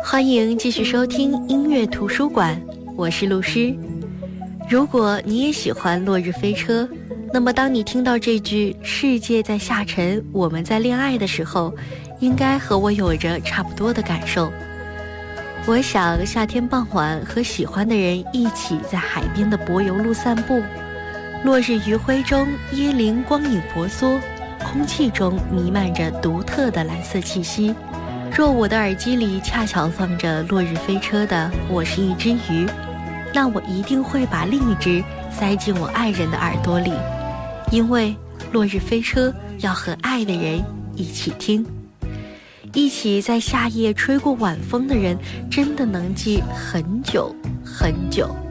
欢迎继续收听音乐图书馆，我是露诗。如果你也喜欢落日飞车，那么当你听到这句世界在下沉，我们在恋爱的时候，应该和我有着差不多的感受。我想夏天傍晚和喜欢的人一起在海边的柏油路散步，落日余晖中椰林光影婆娑，空气中弥漫着独特的蓝色气息。若我的耳机里恰巧放着落日飞车的我是一只鱼，那我一定会把另一只塞进我爱人的耳朵里，因为落日飞车要和爱的人一起听。一起在夏夜吹过晚风的人，真的能记很久很久。